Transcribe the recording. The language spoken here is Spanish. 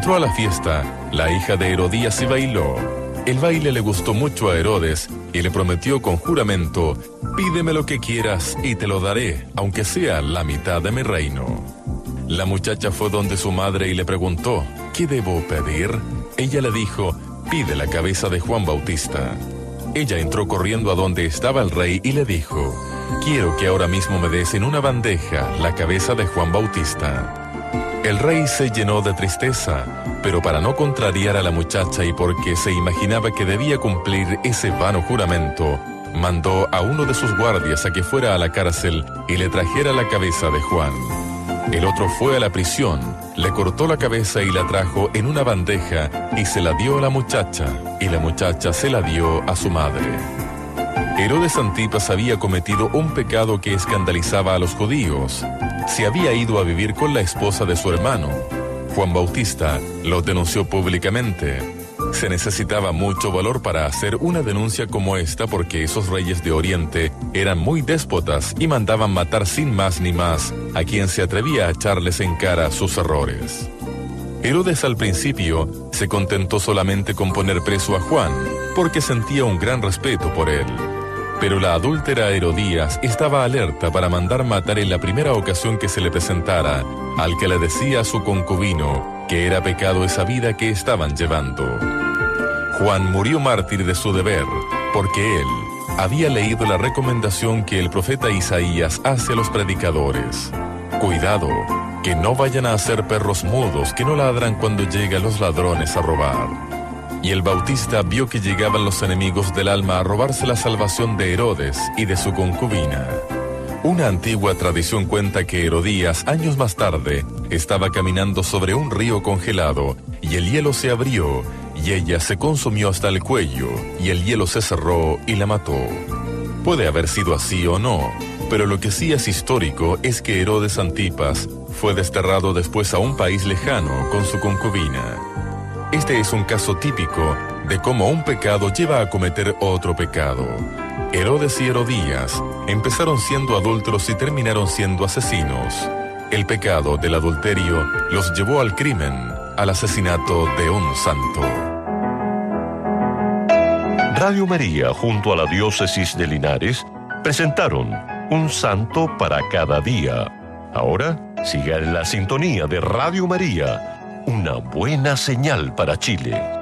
entró a la fiesta la hija de Herodías y bailó. El baile le gustó mucho a Herodes y le prometió con juramento: pídeme lo que quieras y te lo daré, aunque sea la mitad de mi reino. La muchacha fue donde su madre y le preguntó: ¿qué debo pedir? Ella le dijo: pide la cabeza de Juan Bautista. Ella entró corriendo a donde estaba el rey y le dijo: quiero que ahora mismo me des en una bandeja la cabeza de Juan Bautista. El rey se llenó de tristeza, pero para no contrariar a la muchacha y porque se imaginaba que debía cumplir ese vano juramento, mandó a uno de sus guardias a que fuera a la cárcel y le trajera la cabeza de Juan. El otro fue a la prisión, le cortó la cabeza y la trajo en una bandeja y se la dio a la muchacha, y la muchacha se la dio a su madre. Herodes Antipas había cometido un pecado que escandalizaba a los judíos. Se había ido a vivir con la esposa de su hermano. Juan Bautista lo denunció públicamente. Se necesitaba mucho valor para hacer una denuncia como esta, porque esos reyes de Oriente eran muy déspotas y mandaban matar sin más ni más a quien se atrevía a echarles en cara sus errores. Herodes al principio se contentó solamente con poner preso a Juan, porque sentía un gran respeto por él. Pero la adúltera Herodías estaba alerta para mandar matar en la primera ocasión que se le presentara al que le decía a su concubino que era pecado esa vida que estaban llevando. Juan murió mártir de su deber, porque él había leído la recomendación que el profeta Isaías hace a los predicadores: cuidado, que no vayan a ser perros mudos que no ladran cuando llegan los ladrones a robar. Y el Bautista vio que llegaban los enemigos del alma a robarse la salvación de Herodes y de su concubina. Una antigua tradición cuenta que Herodías, años más tarde, estaba caminando sobre un río congelado y el hielo se abrió y ella se consumió hasta el cuello y el hielo se cerró y la mató. Puede haber sido así o no, pero lo que sí es histórico es que Herodes Antipas fue desterrado después a un país lejano con su concubina. Este es un caso típico de cómo un pecado lleva a cometer otro pecado. Herodes y Herodías empezaron siendo adúlteros y terminaron siendo asesinos. El pecado del adulterio los llevó al crimen, al asesinato de un santo. Radio María junto a la Diócesis de Linares presentaron Un Santo para Cada Día. Ahora siga en la sintonía de Radio María, una buena señal para Chile.